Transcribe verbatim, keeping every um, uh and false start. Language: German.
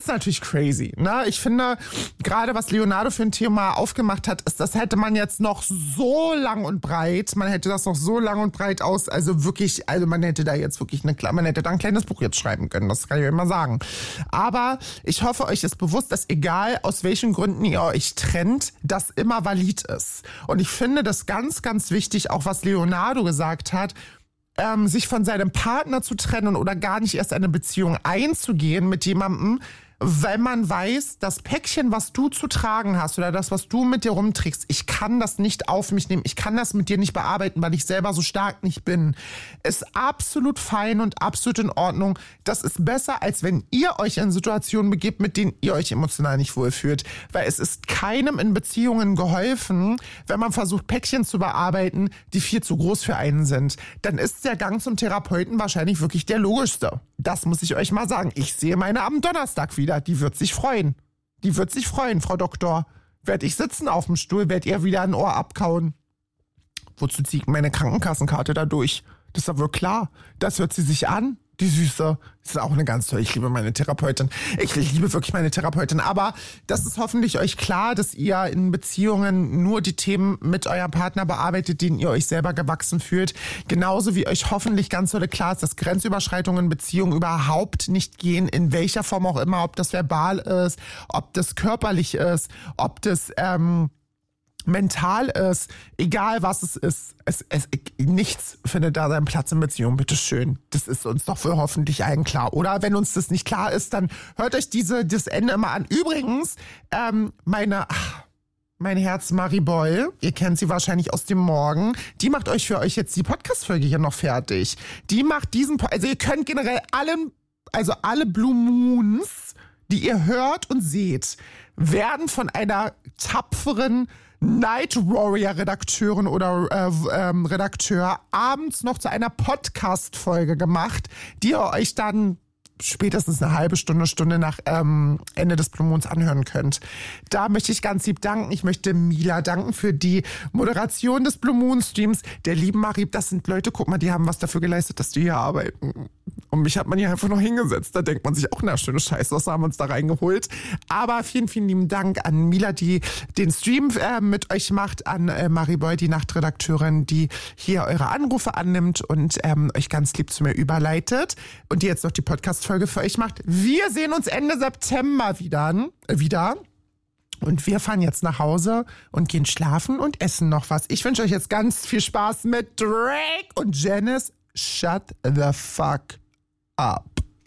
ist natürlich crazy, ne? Ich finde, gerade was Leonardo für ein Thema aufgemacht hat, ist, das hätte man jetzt noch so lang und breit, man hätte das noch so lang und breit aus, also wirklich, also man hätte da jetzt wirklich eine, man hätte da ein kleines Buch jetzt schreiben können, das kann ich immer sagen. Aber ich hoffe, euch ist bewusst, dass egal aus welchen Gründen ihr euch trennt, das immer valid ist. Und ich finde das ganz, ganz wichtig, auch was Leonardo gesagt hat, ähm, sich von seinem Partner zu trennen oder gar nicht erst eine Beziehung einzugehen mit jemandem, weil man weiß, das Päckchen, was du zu tragen hast oder das, was du mit dir rumträgst, ich kann das nicht auf mich nehmen, ich kann das mit dir nicht bearbeiten, weil ich selber so stark nicht bin, ist absolut fein und absolut in Ordnung. Das ist besser, als wenn ihr euch in Situationen begebt, mit denen ihr euch emotional nicht wohlfühlt, weil es ist keinem in Beziehungen geholfen, wenn man versucht, Päckchen zu bearbeiten, die viel zu groß für einen sind. Dann ist der Gang zum Therapeuten wahrscheinlich wirklich der logischste. Das muss ich euch mal sagen. Ich sehe meine am Donnerstag wieder. Die wird sich freuen. Die wird sich freuen, Frau Doktor. Werd ich sitzen auf dem Stuhl, werd ihr wieder ein Ohr abkauen. Wozu zieht meine Krankenkassenkarte da durch? Das ist doch wohl klar. Das hört sie sich an. Die Süße. Das ist auch eine ganz tolle. Ich liebe meine Therapeutin. Ich liebe wirklich meine Therapeutin. Aber das ist hoffentlich euch klar, dass ihr in Beziehungen nur die Themen mit eurem Partner bearbeitet, denen ihr euch selber gewachsen fühlt. Genauso wie euch hoffentlich ganz toll klar ist, dass Grenzüberschreitungen in Beziehungen überhaupt nicht gehen, in welcher Form auch immer. Ob das verbal ist, ob das körperlich ist, ob das ähm, mental ist, egal was es ist, es, es, nichts findet da seinen Platz in Beziehung, bitteschön. Das ist uns doch wohl hoffentlich allen klar. Oder wenn uns das nicht klar ist, dann hört euch diese, das Ende immer an. Übrigens, ähm, meine, ach, mein Herz Marie Boll, ihr kennt sie wahrscheinlich aus dem Morgen, die macht euch für euch jetzt die Podcast-Folge hier noch fertig. Die macht diesen, also ihr könnt generell allen, also alle Blue Moons, die ihr hört und seht, werden von einer tapferen Night Warrior Redakteurin oder äh, ähm, Redakteur abends noch zu einer Podcast-Folge gemacht, die ihr euch dann spätestens eine halbe Stunde, Stunde nach ähm, Ende des Blue Moons anhören könnt. Da möchte ich ganz lieb danken. Ich möchte Mila danken für die Moderation des Blue Moon Streams. Der lieben Marie, das sind Leute, guck mal, die haben was dafür geleistet, dass die hier arbeiten. Und mich hat man hier einfach noch hingesetzt. Da denkt man sich auch, na, schöne Scheiße, was haben wir uns da reingeholt? Aber vielen, vielen lieben Dank an Mila, die den Stream äh, mit euch macht, an äh, Marie Boy, die Nachtredakteurin, die hier eure Anrufe annimmt und ähm, euch ganz lieb zu mir überleitet und die jetzt noch die Podcast-Folge für euch macht. Wir sehen uns Ende September wieder. Äh, wieder. Und wir fahren jetzt nach Hause und gehen schlafen und essen noch was. Ich wünsche euch jetzt ganz viel Spaß mit Drake und Janice. Shut the fuck up.